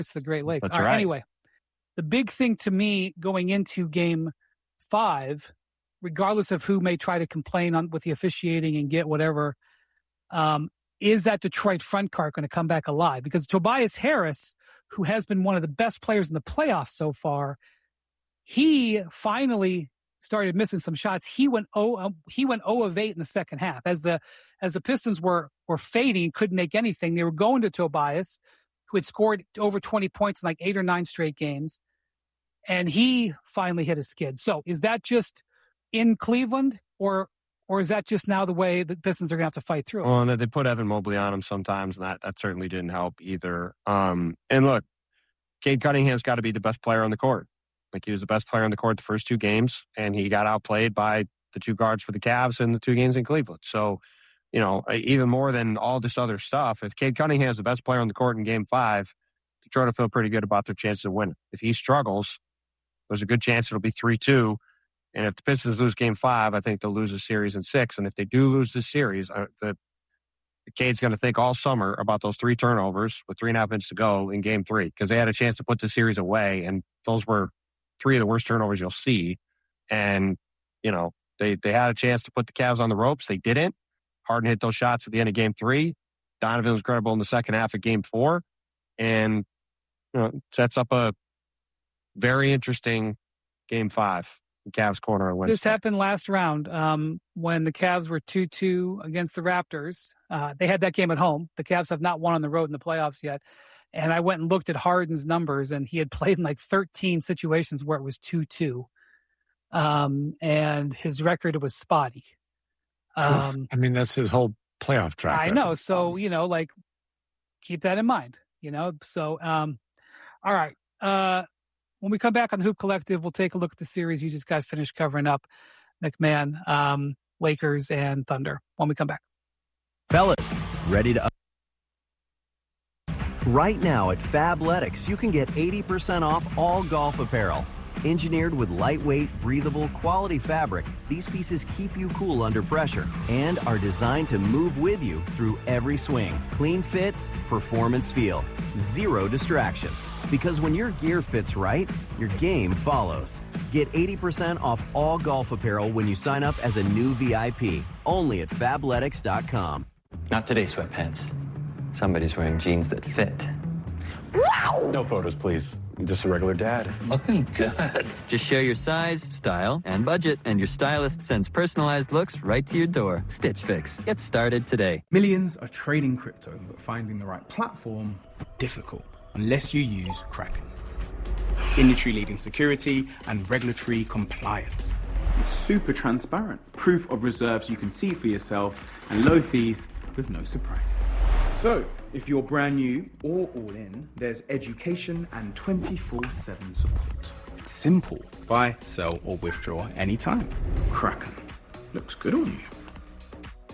to the Great Lakes. That's All right. Anyway, the big thing to me going into Game 5, regardless of who may try to complain with the officiating and get whatever, is that Detroit front court going to come back alive? Because Tobias Harris, who has been one of the best players in the playoffs so far, he finally started missing some shots. He went 0 of 8 in the second half. As the Pistons were fading, couldn't make anything, they were going to Tobias, who had scored over 20 points in like 8 or 9 straight games, and he finally hit a skid. So is that just in Cleveland, or is that just now the way the Pistons are going to have to fight through it? Well, and they put Evan Mobley on him sometimes, and that certainly didn't help either. And look, Cade Cunningham's got to be the best player on the court. Like, he was the best player on the court the first 2 games, and he got outplayed by the 2 guards for the Cavs in the 2 games in Cleveland. So, even more than all this other stuff, if Cade Cunningham is the best player on the court in Game 5, Detroit will feel pretty good about their chances of winning. If he struggles, there's a good chance it'll be 3-2. And if the Pistons lose Game 5, I think they'll lose the series in 6. And if they do lose this series, the Cade's going to think all summer about those 3 turnovers with 3.5 minutes to go in Game 3, because they had a chance to put the series away, and those were 3 of the worst turnovers you'll see. And, they had a chance to put the Cavs on the ropes. They didn't. Harden hit those shots at the end of Game 3. Donovan was credible in the second half of Game 4. And, sets up a very interesting Game 5. The Cavs corner on Wednesday. This happened last round when the Cavs were 2-2 against the Raptors. They had that game at home. The Cavs have not won on the road in the playoffs yet. And I went and looked at Harden's numbers, and he had played in like 13 situations where it was 2-2. And his record was spotty. That's his whole playoff track. I know. So, keep that in mind, So, all right. When we come back on the Hoop Collective, we'll take a look at the series you just got finished covering up, McMahon, Lakers, and Thunder, when we come back. Fellas, ready to... Right now at Fabletics, you can get 80% off all golf apparel. Engineered with lightweight, breathable, quality fabric, these pieces keep you cool under pressure and are designed to move with you through every swing. Clean fits, performance feel, 0 distractions. Because when your gear fits right, your game follows. Get 80% off all golf apparel when you sign up as a new VIP, only at Fabletics.com. Not today, sweatpants. Somebody's wearing jeans that fit. Wow! No photos, please. I'm just a regular dad. Looking good. Just share your size, style, and budget, and your stylist sends personalized looks right to your door. Stitch Fix. Get started today. Millions are trading crypto, but finding the right platform, difficult, unless you use Kraken. Industry-leading security and regulatory compliance. Super transparent. Proof of reserves you can see for yourself, and low fees with no surprises. So, if you're brand new or all in, there's education and 24/7 support. It's simple. Buy, sell, or withdraw anytime. Kraken. Looks good on you.